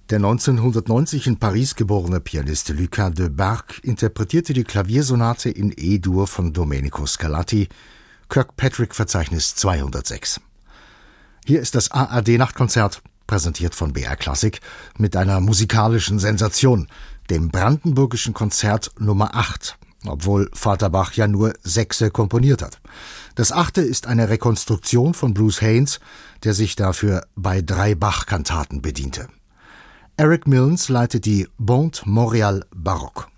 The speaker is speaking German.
Der 1990 in Paris geborene Pianist Lucas de Bargue interpretierte die Klaviersonate in E-Dur von Domenico Scarlatti, Kirkpatrick-Verzeichnis 206. Hier ist das ARD-Nachtkonzert, präsentiert von BR Klassik, mit einer musikalischen Sensation, dem Brandenburgischen Konzert Nummer 8, obwohl Vater Bach ja nur 6 komponiert hat. Das 8. ist eine Rekonstruktion von Bruce Haynes, der sich dafür bei 3 Bach-Kantaten bediente. Eric Milnes leitet die Bonte Montréal Baroque.